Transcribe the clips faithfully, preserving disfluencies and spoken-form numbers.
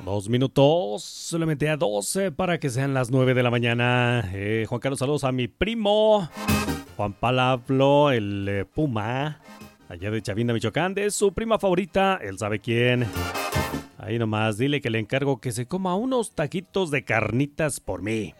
Dos minutos, solamente a doce para que sean las nueve de la mañana. Eh, Juan Carlos, saludos a mi primo Juan Palablo, el eh, Puma, allá de Chavinda, Michoacán, de su prima favorita, él sabe quién. Ahí nomás, dile que le encargo que se coma unos taquitos de carnitas por mí.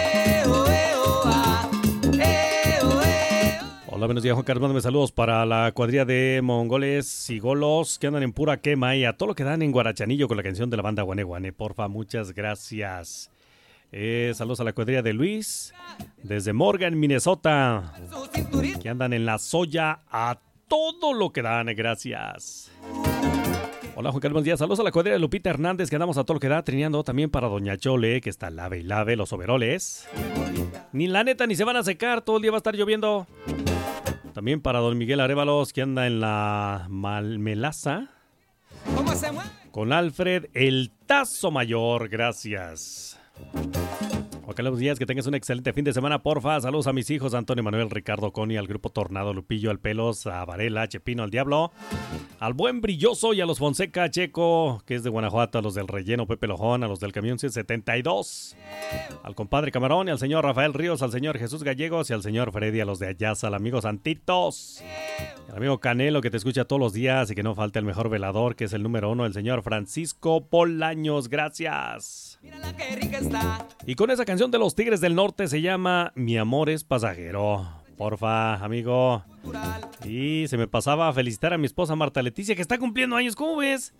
Hola, buenos días, Juan Carlos. Mándame saludos para la cuadrilla de mongoles y golos que andan en pura quema y a todo lo que dan en Guarachanillo con la canción de la banda Guane Guane. Porfa, muchas gracias. Eh, saludos a la cuadrilla de Luis desde Morgan, Minnesota, que andan en la soya a todo lo que dan. Gracias. Hola, Juan Carlos, buenos días. Saludos a la cuadrilla de Lupita Hernández, que andamos a todo lo que da, trineando también para Doña Chole, que está lave y lave los overoles. Ni la neta ni se van a secar, todo el día va a estar lloviendo. También para don Miguel Arévalos, que anda en la Malmelaza. Con Alfred, el Tazo Mayor. Gracias. Juan Carlos Díaz, que tengas un excelente fin de semana, porfa. Saludos a mis hijos, Antonio Manuel, Ricardo, Connie, al grupo Tornado, Lupillo, al Pelos, a Varela, Chepino, al Diablo, al Buen Brilloso y a los Fonseca, Checo, que es de Guanajuato, a los del Relleno, Pepe Lojón, a los del Camión ciento setenta y dos, al compadre Camarón y al señor Rafael Ríos, al señor Jesús Gallegos y al señor Freddy, a los de Ayaza, al amigo Santitos, al amigo Canelo, que te escucha todos los días y que no falte el mejor velador, que es el número uno, el señor Francisco Bolaños. Gracias. Y con esa canción de los Tigres del Norte se llama Mi Amor es Pasajero. Porfa, amigo. Y se me pasaba a felicitar a mi esposa Marta Leticia, que está cumpliendo años. ¿Cómo ves?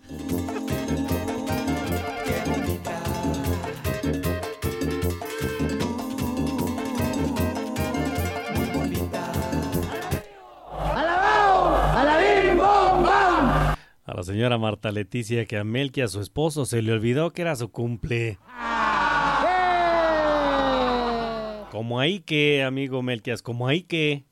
A la señora Marta Leticia, que a Melqui, a su esposo, se le olvidó que era su cumple. Como ahí que, amigo Melquias, como ahí que.